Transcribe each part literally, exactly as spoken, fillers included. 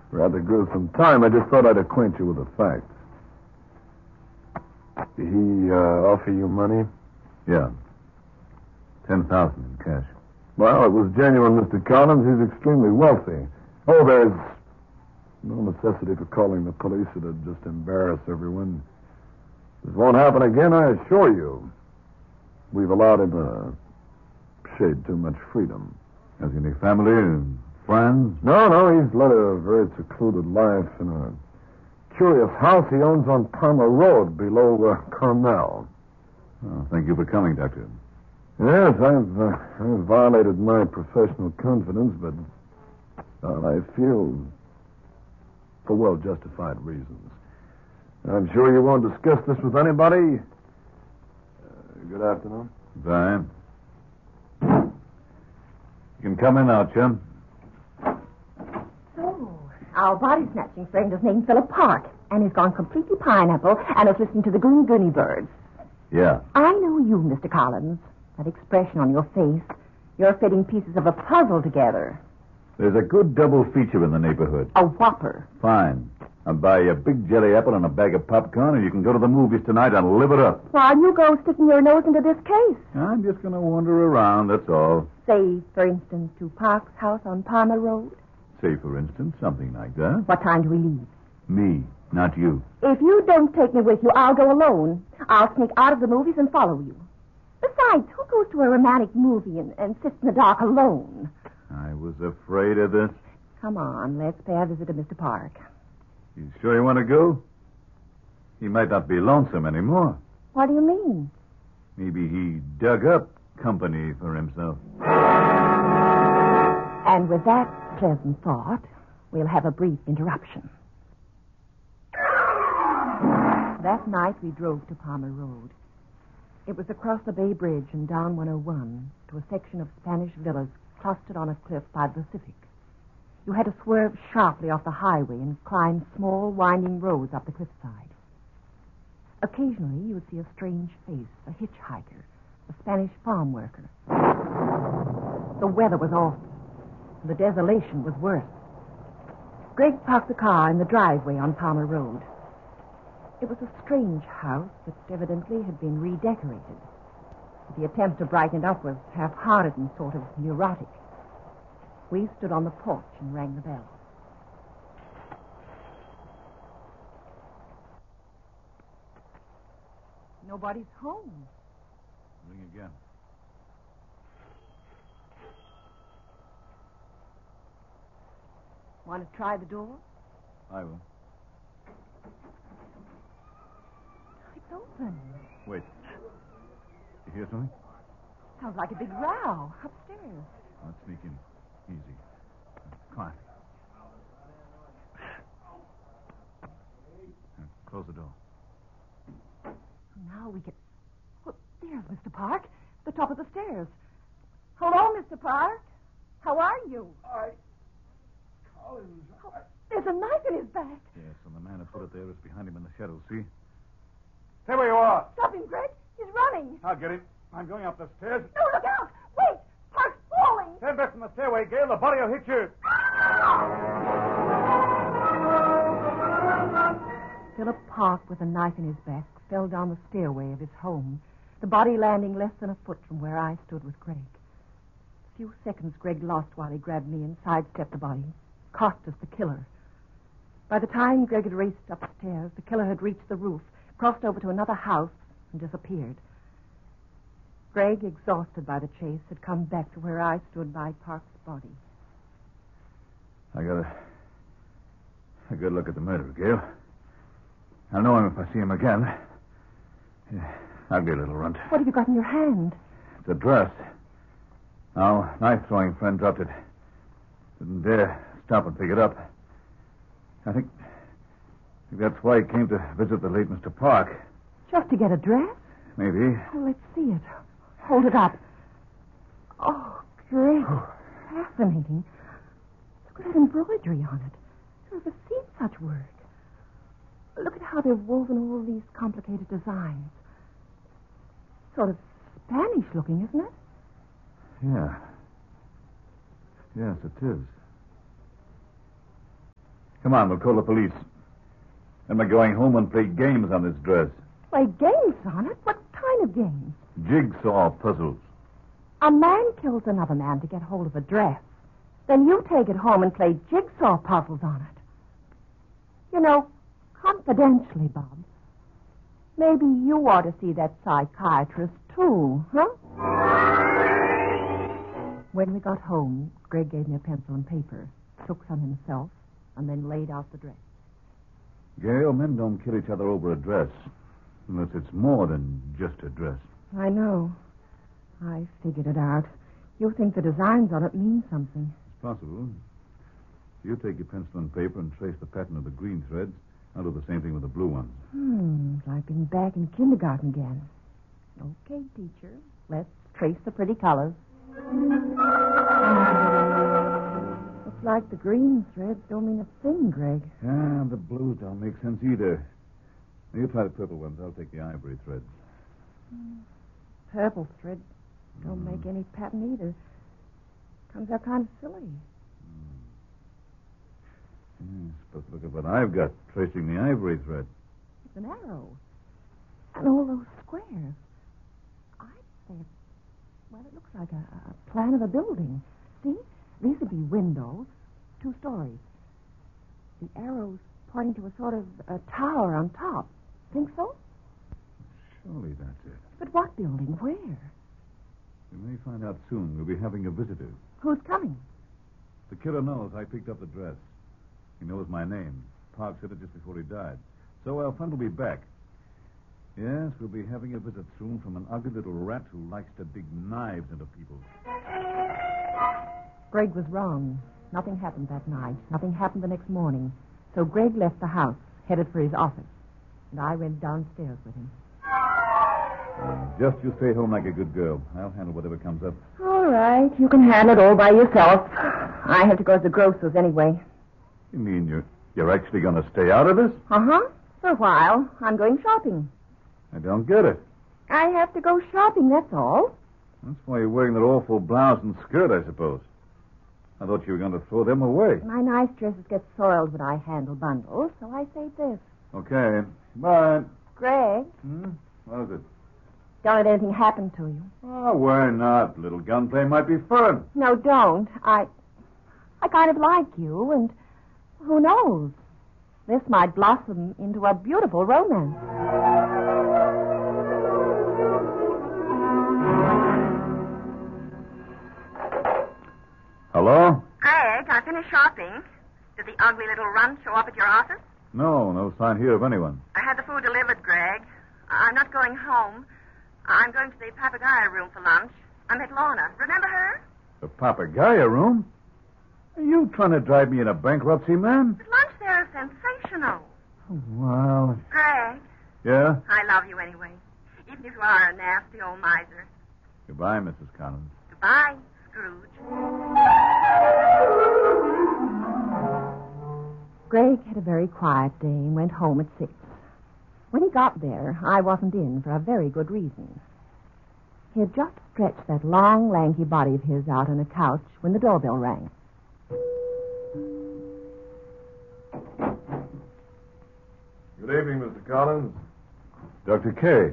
rather gruesome time. I just thought I'd acquaint you with the facts. Did he uh, offer you money? Yeah. Ten thousand in cash. Well, it was genuine, Mister Collins. He's extremely wealthy. Oh, there's no necessity for calling the police. It'd just embarrass everyone. This won't happen again, I assure you. We've allowed him a shade too much freedom. Has he any family and friends? No, no, he's led a very secluded life in a curious house he owns on Palmer Road below uh, Carmel. Oh, thank you for coming, Doctor. Yes, I've, uh, I've violated my professional confidence, but uh, I feel for well-justified reasons. I'm sure you won't discuss this with anybody. Uh, good afternoon. Bye. You can come in now, Chum. So, our body-snatching friend is named Philip Park, and he's gone completely pineapple and has listened to the Goon Goony Birds. Yeah. I know you, Mister Collins. That expression on your face. You're fitting pieces of a puzzle together. There's a good double feature in the neighborhood. A whopper. Fine. I'll buy you a big jelly apple and a bag of popcorn, and you can go to the movies tonight and live it up. While you go sticking your nose into this case. I'm just going to wander around, that's all. Say, for instance, to Park's house on Palmer Road. Say, for instance, something like that. What time do we leave? Me, not you. If you don't take me with you, I'll go alone. I'll sneak out of the movies and follow you. Besides, who goes to a romantic movie and, and sits in the dark alone? I was afraid of this. Come on, let's pay a visit to Mister Park. You sure you want to go? He might not be lonesome anymore. What do you mean? Maybe he dug up company for himself. And with that pleasant thought, we'll have a brief interruption. That night we drove to Palmer Road. It was across the Bay Bridge and down one oh one to a section of Spanish villas clustered on a cliff by the Pacific. You had to swerve sharply off the highway and climb small, winding roads up the cliffside. Occasionally, you would see a strange face, a hitchhiker, a Spanish farm worker. The weather was awful. The desolation was worse. Greg parked the car in the driveway on Palmer Road. It was a strange house that evidently had been redecorated. The attempt to brighten it up was half-hearted and sort of neurotic. We stood on the porch and rang the bell. Nobody's home. Ring again. Want to try the door? I will. It's open. Wait. You hear something? Sounds like a big row upstairs. Let's sneak in. Easy. Quiet. Now, close the door. Now we can... Well, there's Mister Park, the top of the stairs. Hello, Mister Park. How are you? I... Collins, oh, There's a knife in his back. Yes, and the man who put it there is behind him in the shadows, see? Stay where you are. Stop him, Greg. He's running. I'll get him. I'm going up the stairs. No, look out. Wait. Park's falling. Stand back from the stairway, Gail. The body will hit you. Philip Park, with a knife in his back, fell down the stairway of his home, the body landing less than a foot from where I stood with Greg. A few seconds Greg lost while he grabbed me and sidestepped the body. Costas, the killer. By the time Greg had raced upstairs, the killer had reached the roof, crossed over to another house, and disappeared. Greg, exhausted by the chase, had come back to where I stood by Park's body. I got a, a good look at the murderer, Gail. I'll know him if I see him again. Yeah, ugly little runt. What have you got in your hand? It's a dress. Our knife-throwing friend dropped it. Didn't dare stop and pick it up. I think, I think that's why he came to visit the late Mister Park. Just to get a dress? Maybe. Oh, let's see it. Hold it up. Oh, Greg. Fascinating. Look at that embroidery on it. I've never seen such work. Look at how they've woven all these complicated designs. Sort of Spanish looking, isn't it? Yeah. Yes, it is. Come on, we'll call the police. Then we're going home and play games on this dress. Play games on it? What kind of games? Jigsaw puzzles. A man kills another man to get hold of a dress. Then you take it home and play jigsaw puzzles on it. You know, confidentially, Bob, maybe you ought to see that psychiatrist, too, huh? When we got home, Greg gave me a pencil and paper, took some himself, and then laid out the dress. Gail, men don't kill each other over a dress. Unless it's more than just a dress. I know. I figured it out. You think the designs on it mean something. It's possible. You take your pencil and paper and trace the pattern of the green threads. I'll do the same thing with the blue ones. Hmm, it's like being back in kindergarten again. Okay, teacher. Let's trace the pretty colors. Looks like the green threads don't mean a thing, Greg. Yeah, the blues don't make sense either. Now, you try the purple ones. I'll take the ivory threads. Purple thread don't Mm. make any pattern either. Comes out kind of silly. Yeah, supposed to look at what I've got tracing the ivory thread. It's an arrow. And all those squares. I'd say it's, well, it looks like a, a plan of a building. See? These would be windows, two stories. The arrows pointing to a sort of a tower on top. Think so? Surely that's it. But what building? Where? We may find out soon. We'll be having a visitor. Who's coming? The killer knows I picked up the dress. He knows my name. Park said it just before he died. So our friend will be back. Yes, we'll be having a visit soon from an ugly little rat who likes to dig knives into people. Greg was wrong. Nothing happened that night. Nothing happened the next morning. So Greg left the house, headed for his office. And I went downstairs with him. Uh, just you stay home like a good girl. I'll handle whatever comes up. All right. You can handle it all by yourself. I have to go to the grocer's anyway. You mean you're, you're actually going to stay out of this? Uh-huh. For a while. I'm going shopping. I don't get it. I have to go shopping, that's all. That's why you're wearing that awful blouse and skirt, I suppose. I thought you were going to throw them away. My nice dresses get soiled when I handle bundles, so I say this. Okay. Bye. Greg, Hmm? What is it? don't let anything happen to you. Oh, why not? Little gunplay might be fun. No, don't. I... I kind of like you, and who knows? This might blossom into a beautiful romance. Hello? Greg, I finished shopping. Did the ugly little runt show up at your office? No, no sign here of anyone. I had the food delivered, Greg. I'm not going home. I'm going to the Papagayo room for lunch. I met Lorna. Remember her? The Papagayo room? Are you trying to drive me in a bankruptcy, man? The lunch there is sensational. Well, Greg, yeah? I love you anyway. Even if you are a nasty old miser. Goodbye, Missus Collins. Goodbye, Scrooge. Greg had a very quiet day and went home at six. When he got there, I wasn't in for a very good reason. He had just stretched that long, lanky body of his out on a couch when the doorbell rang. Good evening, Mister Collins. Doctor Kay.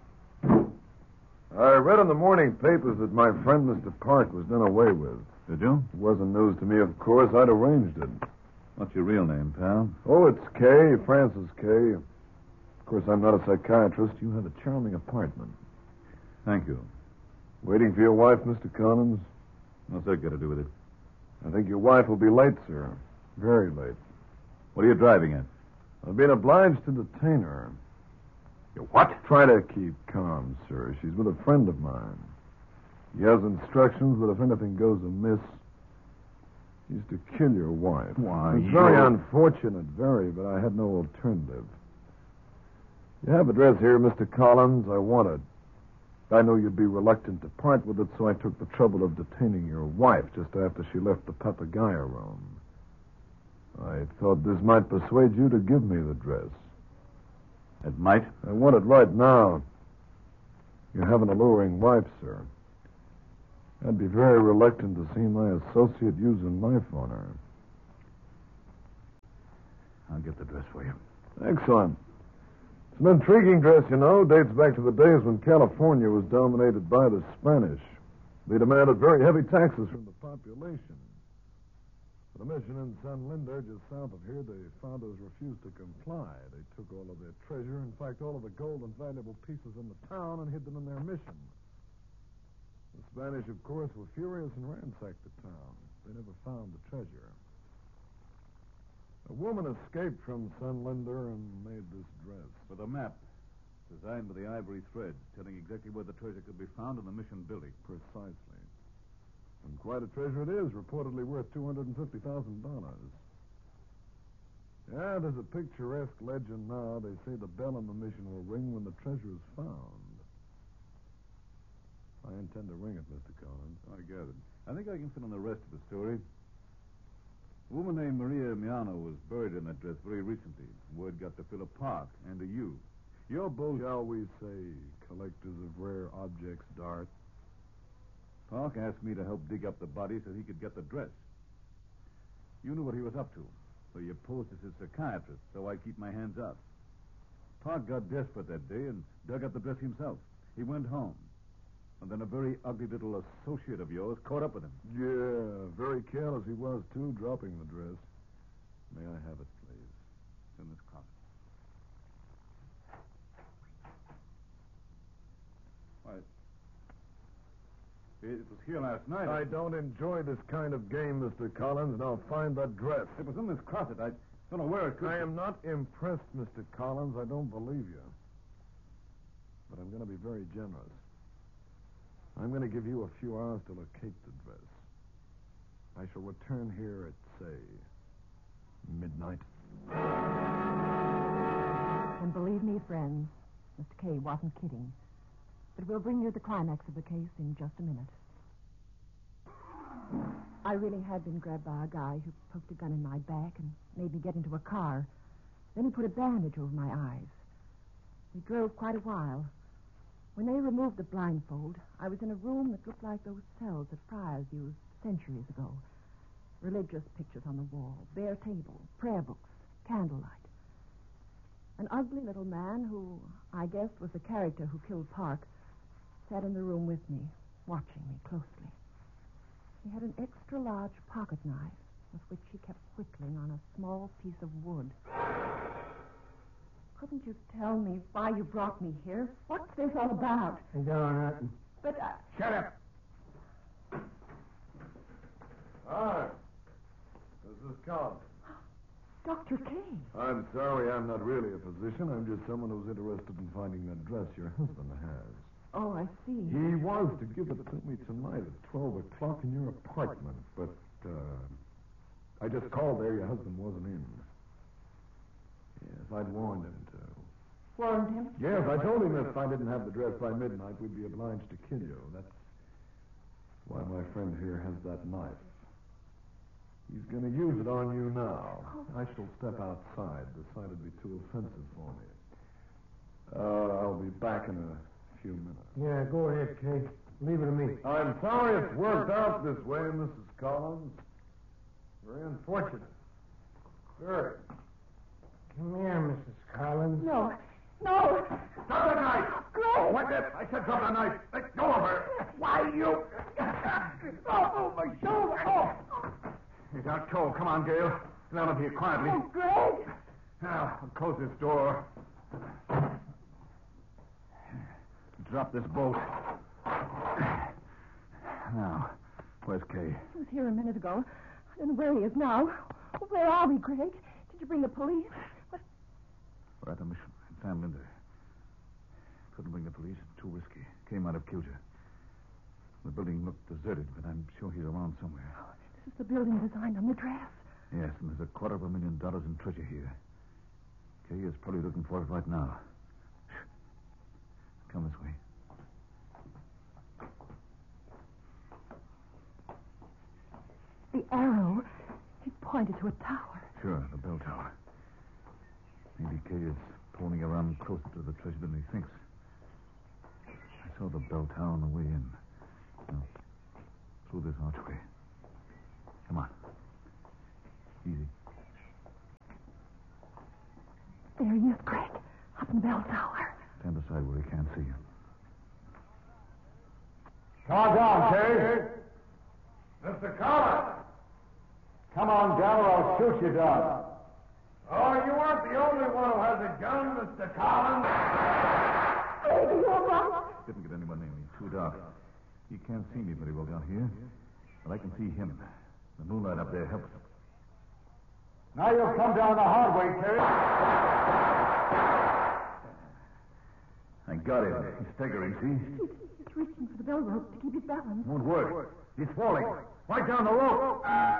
I read in the morning papers that my friend Mister Park was done away with. Did you? It wasn't news to me, of course. I'd arranged it. What's your real name, pal? Oh, it's Kay, Francis Kay. Of course, I'm not a psychiatrist. You have a charming apartment. Thank you. Waiting for your wife, Mister Collins? What's that got to do with it? I think your wife will be late, sir. Very late. What are you driving at? I've been obliged to detain her. You what? Try to keep calm, sir. She's with a friend of mine. He has instructions that if anything goes amiss, he's to kill your wife. Why, It's very you're- unfortunate, very, but I had no alternative. You have a dress here, Mister Collins. I want it. I know you'd be reluctant to part with it, so I took the trouble of detaining your wife just after she left the Papagayo room. I thought this might persuade you to give me the dress. It might. I want it right now. You have an alluring wife, sir. I'd be very reluctant to see my associate use a knife on her. get the dress for you. Excellent. It's an intriguing dress, you know. Dates back to the days when California was dominated by the Spanish. They demanded very heavy taxes from the population. At a mission in San Linder, just south of here, the founders refused to comply. They took all of their treasure, in fact, all of the gold and valuable pieces in the town, and hid them in their mission. The Spanish, of course, were furious and ransacked the town. They never found the treasure. A woman escaped from San Linder and made this dress. With a map designed with the ivory thread, telling exactly where the treasure could be found in the mission building. Precisely. And quite a treasure it is, reportedly worth two hundred fifty thousand dollars. Yeah, there's a picturesque legend now. They say the bell in the mission will ring when the treasure is found. I intend to ring it, Mister Collins. I gathered. I think I can fill in the rest of the story. A woman named Maria Miano was buried in that dress very recently. Word got to Philip Park and to you. You're both... Shall we say collectors of rare objects, Dart? Park asked me to help dig up the body so he could get the dress. You knew what he was up to, so you posed as his psychiatrist, so I keep my hands up. Park got desperate that day and dug up the dress himself. He went home. And then a very ugly little associate of yours caught up with him. Yeah, very careless he was, too, dropping the dress. May I have it, please? It's in this closet. Why, it was here last night. I don't enjoy this kind of game, Mister Collins. Now find that dress. It was in this closet. I don't know where it could I am not impressed, Mister Collins. I don't believe you. But I'm going to be very generous. I'm going to give you a few hours to locate the dress. I shall return here at, say, midnight. And believe me, friends, Mister Kay wasn't kidding. But we'll bring you the climax of the case in just a minute. I really had been grabbed by a guy who poked a gun in my back and made me get into a car. Then he put a bandage over my eyes. We drove quite a while. When they removed the blindfold, I was in a room that looked like those cells that friars used centuries ago. Religious pictures on the wall, bare table, prayer books, candlelight. An ugly little man who, I guessed, was the character who killed Park, sat in the room with me, watching me closely. He had an extra-large pocket knife with which he kept whittling on a small piece of wood. Couldn't you tell me why you brought me here? What's this all about? I don't know nothing. But, uh... Shut up. Hi. This is Collins. Doctor Kay. I'm sorry I'm not really a physician. I'm just someone who's interested in finding that dress your husband has. Oh, I see. He was to give it to me tonight at twelve o'clock in your apartment, but uh, I just called there. Your husband wasn't in. Yes, I'd warned him to. Warned him? Yes, I told him if I didn't have the dress by midnight, we'd be obliged to kill you. That's why my friend here has that knife. He's going to use it on you now. I shall step outside. The sight would be too offensive for me. Uh, I'll be back in a few minutes. Yeah, go ahead, Kay. Leave it to me. I'm sorry it's worked out this way, Missus Collins. Very unfortunate. Sure. Come here, Missus Collins. No. No. Drop that knife. Greg! What that? I said drop that knife. Let go of her. Why, you... Oh, my shoulder. Oh. He's out cold. Come on, Gail. Get out of here quietly. Oh, Greg! Now, I'll close this door. Drop this bolt. Now, where's Kay? He was here a minute ago. I don't know where he is now. Where are we, Greg? Did you bring the police? What? We're at the mission in San Linder. Couldn't bring the police. Too risky. Kay might have killed you. The building looked deserted, but I'm sure he's around somewhere. Oh, this is the building designed on the dress. Yes, and there's a quarter of a million dollars in treasure here. Kay is probably looking for it right now. Shh. Come this way. The arrow, it pointed to a tower. Sure, the bell tower. Maybe Kay is pulling around closer to the treasure than he thinks. I saw the bell tower on the way in. Now, through this archway. Come on. Easy. There he is, Greg. Up in the bell tower. Stand aside where he can't see you. Calm down, Terry. Mister Collins. Come on down or I'll shoot you down. Oh, you aren't the only one who has a gun, Mister Collins. Didn't get anyone near me. Too dark. He can't see me very well down here, but I can see him. The moonlight up there helps him. Now you'll come down the hard way, Terry. I got him. He's staggering, see? He's, he's reaching for the bell rope to keep his balance. Won't work. He's falling. Right down the rope.